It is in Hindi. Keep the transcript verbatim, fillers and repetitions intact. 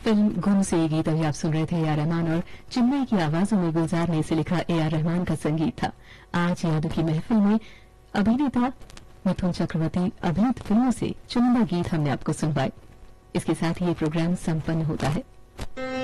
फिल्म गुम से ये गीत अभी आप सुन रहे थे ए आर रहमान और चिन्मय की आवाजों में गुलजार ने इसे लिखा ए आर रहमान का संगीत था। आज यादों की महफिल में अभिनेता मिथुन चक्रवर्ती अभिनीत फिल्मों से चुनिंदा गीत हमने आपको सुनवाए। इसके साथ ही ये प्रोग्राम संपन्न होता है।